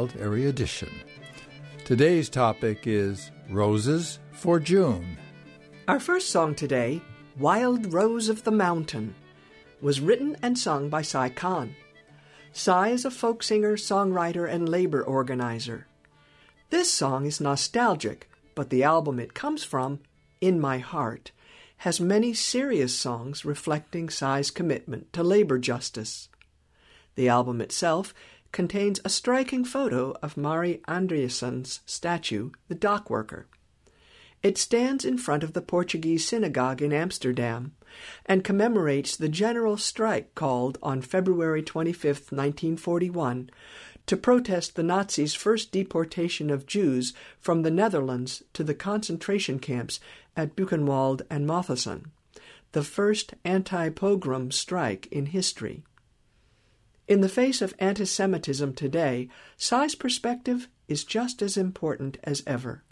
Wild erudition. Today's topic is Roses for June. Our first song today, Wild Rose of the Mountain, was written and sung by Cy Kahn. Cy is a folk singer, songwriter, and labor organizer. This song is nostalgic, but the album it comes from, In My Heart, has many serious songs reflecting Cy's commitment to labor justice. The album itself contains a striking photo of Mari Andreasson's statue, The Dock Worker. It stands in front of the Portuguese synagogue in Amsterdam and commemorates the general strike called on February 25, 1941, to protest the Nazis' first deportation of Jews from the Netherlands to the concentration camps at Buchenwald and Mauthausen, the first anti-pogrom strike in history. In the face of anti-Semitism today, Cy's perspective is just as important as ever.